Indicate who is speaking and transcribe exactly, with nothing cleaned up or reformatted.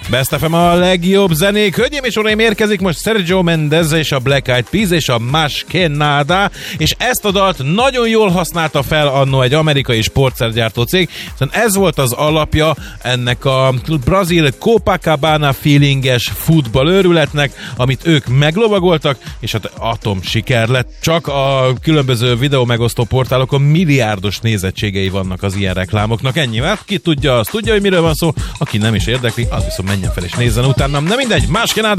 Speaker 1: Best ef em a legjobb zenék. Hölgyeim és uraim, érkezik most Sergio Mendes és a Black Eyed Peas és a Más que Nada, és ezt a dalt nagyon jól használta fel annó egy amerikai sportszergyártó cég, hiszen ez volt az alapja ennek a brazil Copacabana feelinges futball őrületnek, amit ők meglovagoltak, és hát atom siker lett. Csak a különböző videó megosztó portálokon milliárdos nézettségei vannak az ilyen reklámoknak. Ennyivel, ki tudja, az tudja, hogy miről van szó, aki nem is érdekli, az viszont menjen fel és nézzen utána. Nem mindegy, Más que Nada.